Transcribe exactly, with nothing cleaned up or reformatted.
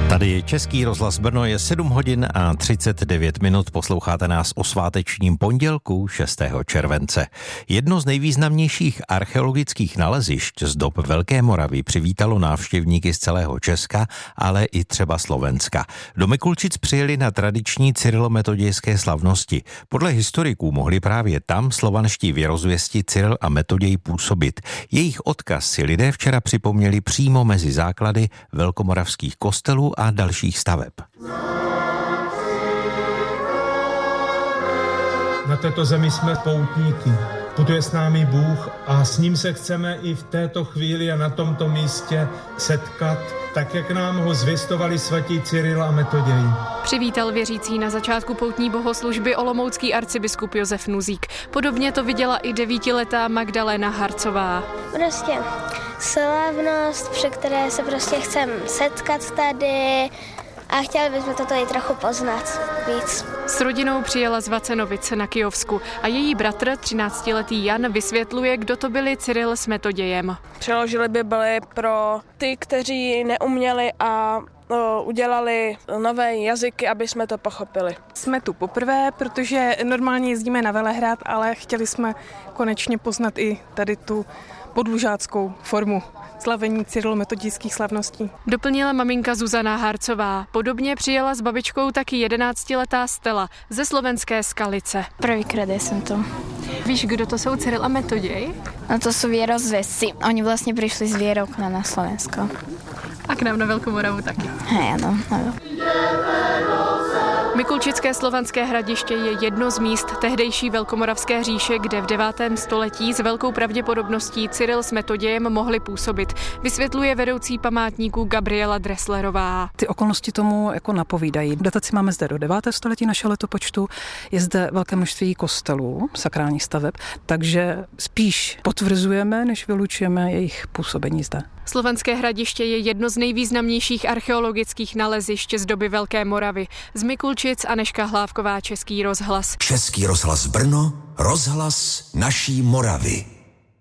Tady je Český rozhlas Brno, je sedm hodin a třicet devět minut, posloucháte nás o svátečním pondělku šestého července. Jedno z nejvýznamnějších archeologických nalezišť z dob Velké Moravy přivítalo návštěvníky z celého Česka, ale i třeba Slovenska. Do Mikulčic přijeli na tradiční cyrilometodějské slavnosti. Podle historiků mohli právě tam slovanští věrozvěsti Cyril a Metoděj působit. Jejich odkaz si lidé včera připomněli přímo mezi základy velkomoravských kostelů a dalších staveb. Na této zemi jsme poutníky. Putuje s námi Bůh a s ním se chceme i v této chvíli a na tomto místě setkat, tak jak nám ho zvěstovali svatí Cyril a Metoděj. Přivítal věřící na začátku poutní bohoslužby olomoucký arcibiskup Josef Nuzík. Podobně to viděla i devítiletá Magdalena Harcová. Prostě slavnost, při které se prostě chceme setkat tady a chtěli bychom to tady trochu poznat víc. S rodinou přijela z Vacenovic na Kyjovsku a její bratr, třináctiletý Jan, vysvětluje, kdo to byli Cyril s Metodějem. Přeložili Bibli pro ty, kteří neuměli a no, udělali nové jazyky, aby jsme to pochopili. Jsme tu poprvé, protože normálně jezdíme na Velehrad, ale chtěli jsme konečně poznat i tady tu podlužáckou formu slavení cyrilometodějských slavností. Doplnila maminka Zuzana Harcová. Podobně přijela s babičkou taky jedenáctiletá Stella ze slovenské Skalice. Prvýkrát jsem to. Víš, kdo to jsou Cyril a Metoděj? No to jsou věrozvědci. Oni vlastně přišli z věrou k nám na Slovensko. A k nám na Velkou Moravu taky. Hej, ano. ano. Mikulčické slovanské hradiště je jedno z míst tehdejší Velkomoravské říše, kde v devátém století s velkou pravděpodobností Cyril s Metodějem mohli působit, vysvětluje vedoucí památníků Gabriela Dresslerová. Ty okolnosti tomu jako napovídají. Dataci máme zde do devátého století našeho letopočtu, je zde velké množství kostelů, sakrálních staveb, takže spíš potvrzujeme, než vylučujeme jejich působení zde. Slovanské hradiště je jedno z nejvýznamnějších archeologických nalezišť z doby Velké Moravy. Z Mikulčic Anežka Hlávková, Český rozhlas. Český rozhlas Brno, rozhlas naší Moravy.